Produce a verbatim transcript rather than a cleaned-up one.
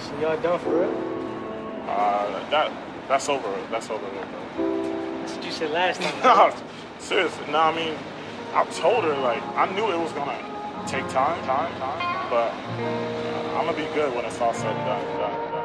So y'all done for real? Uh, that that's over. That's over. That's what you said last time. No, seriously. No, I mean, I told her like I knew it was gonna take time, time, time, but I'm gonna be good when it's all said and done. done, done.